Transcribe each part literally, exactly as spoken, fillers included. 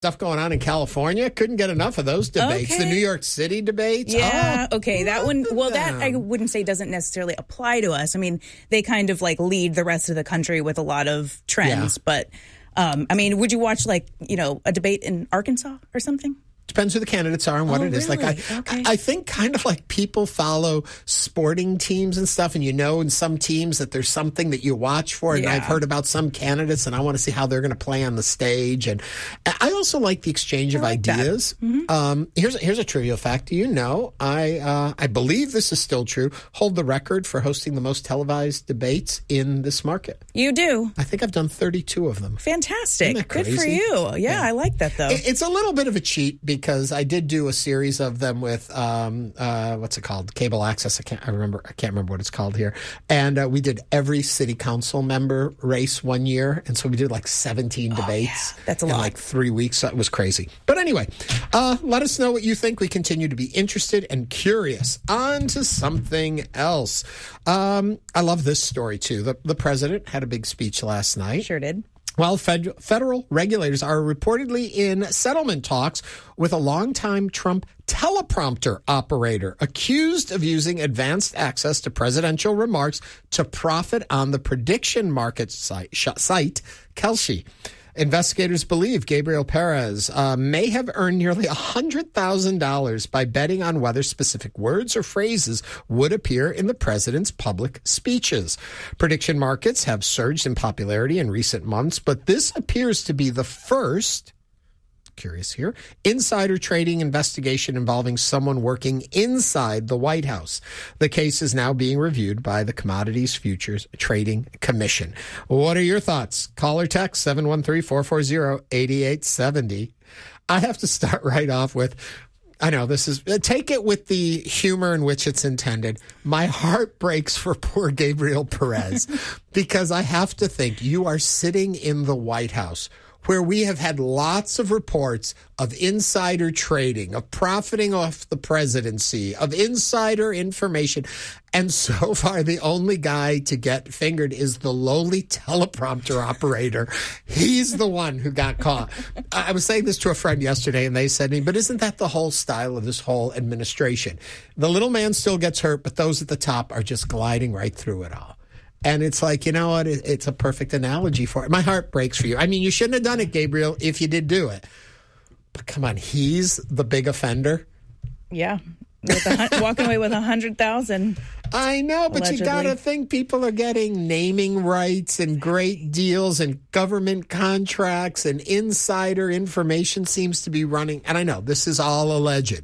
Stuff going on in California. Couldn't get enough of those debates. Okay. The New York City debates. Yeah, oh, okay. That one, well, that I wouldn't say doesn't necessarily apply to us. I mean, they kind of like lead the rest of the country with a lot of trends. Yeah. But, um, I mean, would you watch like, you know, a debate in Arkansas or something? Depends who the candidates are and what Oh, it is. really? Like I, Okay. I think kind of like people follow sporting teams and stuff, and you know in some teams that there's something that you watch for. And Yeah. I've heard about some candidates, and I want to see how they're going to play on the stage. And I also like the exchange of I like that. ideas. Mm-hmm. Um, here's here's a trivial fact. Do you know I uh, I believe this is still true. Hold the record for hosting the most televised debates in this market. You do. I think I've done thirty-two of them. Fantastic. Isn't that Good for crazy? you. Yeah, Yeah. I like that though. It- It's a little bit of a cheat because I did do a series of them with um, uh, what's it called? Cable Access. I can't. I remember. I can't remember what it's called here. And uh, we did every city council member race one year, and so we did like seventeen debates. yeah. That's a in lot. like three weeks. It was crazy. But anyway, uh, let us know what you think. We continue to be interested and curious. On to something else. Um, I love this story too. The the president had a big speech last night. Sure did. Well, fed- federal regulators are reportedly in settlement talks with a longtime Trump teleprompter operator accused of using advanced access to presidential remarks to profit on the prediction market site, sh- site Kelsey. Investigators believe Gabriel Perez uh, may have earned nearly one hundred thousand dollars by betting on whether specific words or phrases would appear in the president's public speeches. Prediction markets have surged in popularity in recent months, but this appears to be the first, curious here, insider trading investigation involving someone working inside the White House. The case is now being reviewed by the Commodities Futures Trading Commission. What are your thoughts? Call or text seven one three, four four zero, eight eight seven zero. I have to start right off with, I know this is, take it with the humor in which it's intended. My heart breaks for poor Gabriel Perez because I have to think you are sitting in the White House where we have had lots of reports of insider trading, of profiting off the presidency, of insider information. And so far, the only guy to get fingered is the lowly teleprompter operator. He's the one who got caught. I was saying this to a friend yesterday, and they said to me, but isn't that the whole style of this whole administration? The little man still gets hurt, but those at the top are just gliding right through it all. And it's like, you know what? It, it's a perfect analogy for it. My heart breaks for you. I mean, you shouldn't have done it, Gabriel, if you did do it. But come on, he's the big offender. Yeah. With a, hun- walking away with a hundred thousand. I know, but Allegedly. you got to think people are getting naming rights and great deals and government contracts and insider information seems to be running. And I know this is all alleged,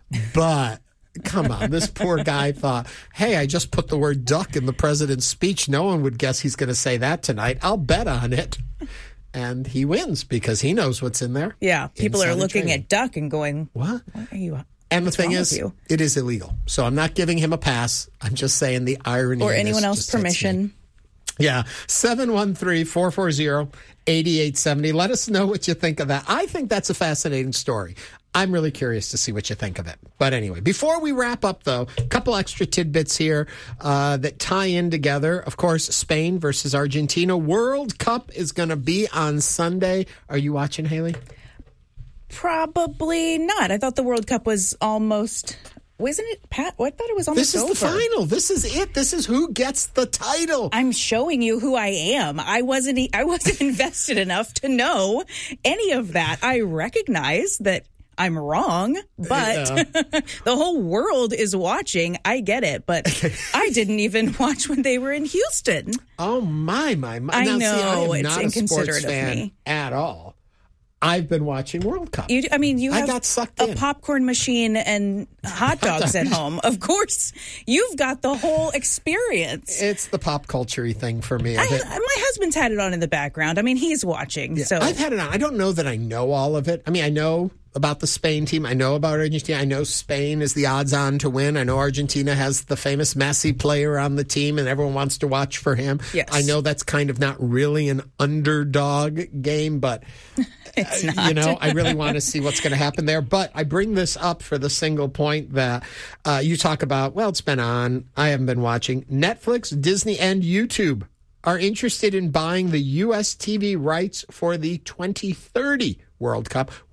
but come on, this poor guy thought, hey, I just put the word duck in the president's speech. No one would guess he's going to say that tonight. I'll bet on it. And he wins because he knows what's in there. Yeah. People are Insider looking trading. at duck and going, What? what are you? And the what's thing wrong is, with you? it is illegal. So I'm not giving him a pass. I'm just saying the irony Or of this anyone else just hits me. permission. Yeah, seven one three, four four zero, eight eight seven zero. Let us know what you think of that. I think that's a fascinating story. I'm really curious to see what you think of it. But anyway, before we wrap up, though, a couple extra tidbits here uh, that tie in together. Of course, Spain versus Argentina. World Cup is going to be on Sunday. Are you watching, Haley? Probably not. I thought the World Cup was almost... Wasn't it, Pat? I thought it was almost This is over. the final. This is it. This is who gets the title. I'm showing you who I am. I wasn't. I wasn't invested enough to know any of that. I recognize that I'm wrong, but Yeah. the whole world is watching. I get it, but I didn't even watch when they were in Houston. Oh, my, my, my. I now, know, see, I am it's not a inconsiderate sports of fan me. at all. I've been watching World Cup. You, I mean, you I have got sucked a in. popcorn machine and hot dogs at home. Of course, you've got the whole experience. It's the pop culture-y thing for me. I, of it. my husband's had it on in the background. I mean, he's watching. Yeah, so I've had it on. I don't know that I know all of it. I mean, I know about the Spain team. I know about Argentina. I know Spain is the odds-on to win. I know Argentina has the famous Messi player on the team, and everyone wants to watch for him. Yes. I know that's kind of not really an underdog game, but... it's Uh, not. You know, I really want to see what's going to happen there. But I bring this up for the single point that uh, you talk about, well, it's been on. I haven't been watching. Netflix, Disney, and YouTube are interested in buying the U S T V rights for the twenty thirty World Cup.